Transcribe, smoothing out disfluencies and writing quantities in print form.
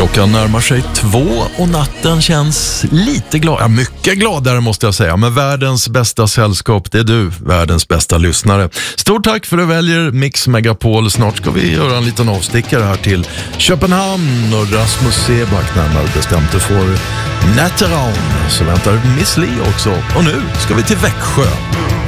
Klockan närmar sig 2 och natten känns lite glad. Ja, mycket gladare måste jag säga. Men världens bästa sällskap, det är du, världens bästa lyssnare. Stort tack för att du väljer Mix Megapol. Snart ska vi göra en liten avstickare här till Köpenhamn och Rasmus Seback närmare bestämt. Du får Natteravn, så väntar Miss Li också. Och nu ska vi till Växjö.